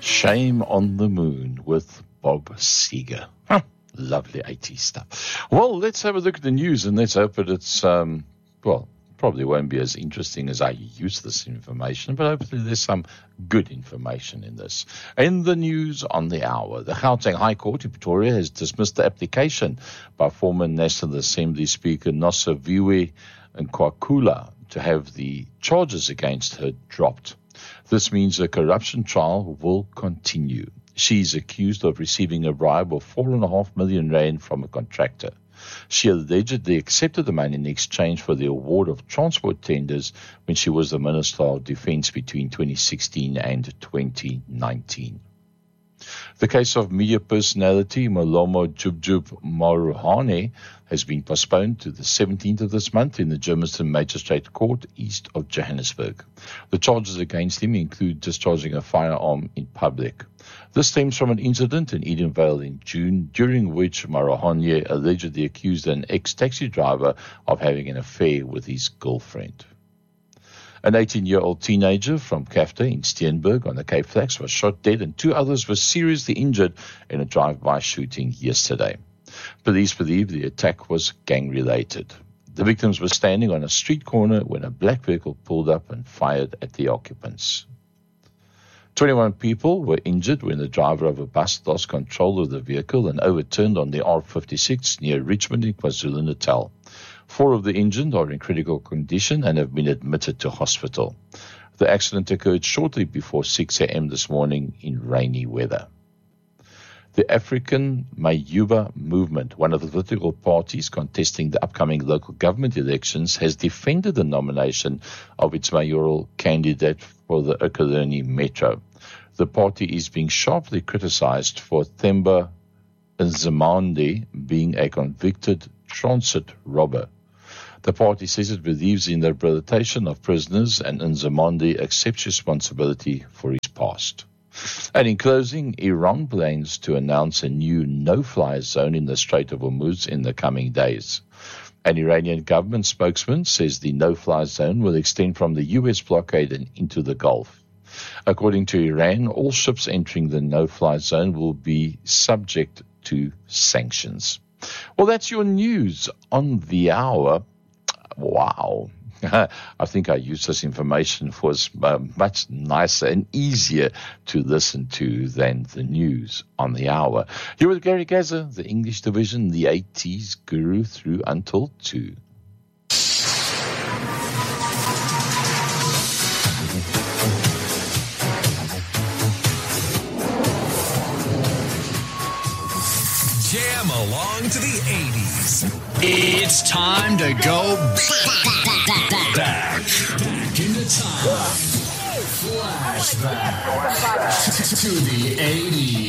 Shame on the Moon with Bob Seger. Lovely 80s stuff. Well, let's have a look at the news, and let's hope that it's, probably won't be as interesting as I use this information, but hopefully there's some good information in this. In the news on the hour, the Gauteng High Court in Pretoria has dismissed the application by former National Assembly Speaker Nosiviwe Nkwakula to have the charges against her dropped. This means the corruption trial will continue. She is accused of receiving a bribe of 4.5 million rand from a contractor. She allegedly accepted the money in exchange for the award of transport tenders when she was the Minister of Defence between 2016 and 2019. The case of media personality Malomo Jubjub Maruhane has been postponed to the 17th of this month in the Germiston Magistrate Court east of Johannesburg. The charges against him include discharging a firearm in public. This stems from an incident in Edenvale in June, during which Maruhane allegedly accused an ex-taxi driver of having an affair with his girlfriend. An 18-year-old teenager from Kafta in Steenberg on the Cape Flats was shot dead and 2 others were seriously injured in a drive-by shooting yesterday. Police believe the attack was gang-related. The victims were standing on a street corner when a black vehicle pulled up and fired at the occupants. 21 people were injured when the driver of a bus lost control of the vehicle and overturned on the R56 near Richmond in KwaZulu-Natal. 4 of the injured are in critical condition and have been admitted to hospital. The accident occurred shortly before 6 a.m. this morning in rainy weather. The African Mayuba movement, one of the political parties contesting the upcoming local government elections, has defended the nomination of its mayoral candidate for the Ekurhuleni Metro. The party is being sharply criticized for Themba Nzimande being a convicted transit robber. The party says it believes in the rehabilitation of prisoners and Nzimande accepts responsibility for his past. And in closing, Iran plans to announce a new no-fly zone in the Strait of Hormuz in the coming days. An Iranian government spokesman says the no-fly zone will extend from the U.S. blockade and into the Gulf. According to Iran, all ships entering the no-fly zone will be subject to sanctions. Well, that's your news on the hour. Wow. I think I used this information was much nicer and easier to listen to than the news on the hour. You're with Gary Gaza, the English division, the 80s guru through until 2. Jam along to the 80s. It's time to go back into time. Flashback to the 80s.